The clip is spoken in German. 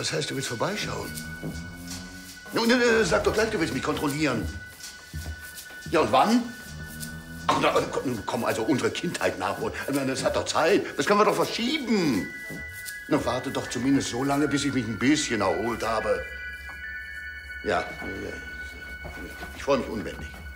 Was heißt, du willst vorbeischauen? Nun, sag doch gleich, du willst mich kontrollieren. Ja, und wann? Ach, na, komm, also unsere Kindheit nachholen. Das hat doch Zeit. Das können wir doch verschieben. Na, warte doch zumindest so lange, bis ich mich ein bisschen erholt habe. Ja, ich freue mich unbändig.